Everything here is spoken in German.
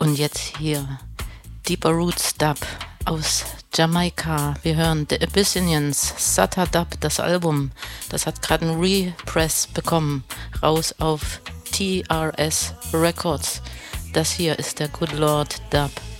Und jetzt hier Deeper Roots Dub aus Jamaika. Wir hören The Abyssinians, Sata Dub, das Album. Das hat gerade einen Repress bekommen, raus auf TRS Records. Das hier ist der Good Lord Dub.